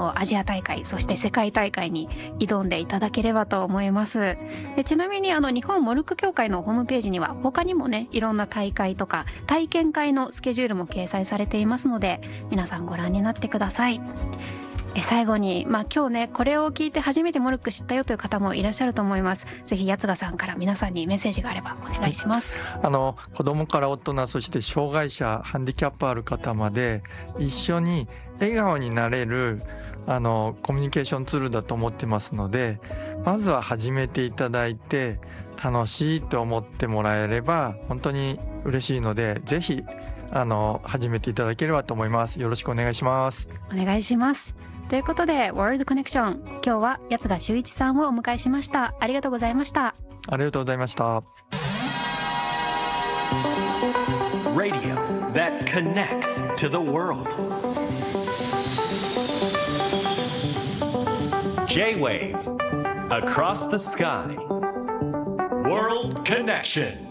アジア大会、そして世界大会に挑んでいただければと思います。でちなみに日本モルック協会のホームページには他にもね、いろんな大会とか体験会のスケジュールも掲載されていますので、皆さんご覧になってください。最後に、今日ねこれを聞いて初めてモルック知ったよという方もいらっしゃると思います。ぜひ八ヶさんから皆さんにメッセージがあればお願いします。 子供から大人、そして障害者、ハンディキャップある方まで一緒に笑顔になれるコミュニケーションツールだと思ってますので、まずは始めていただいて楽しいと思ってもらえれば本当に嬉しいので、ぜひ始めていただければと思います。よろしくお願いします。 お願いします。ということで World Connection、 今日は八ヶ修一さんをお迎えしました。ありがとうございました。 ありがとうございました。 Radio that connects to the world. J-Wave Across the Sky World Connection.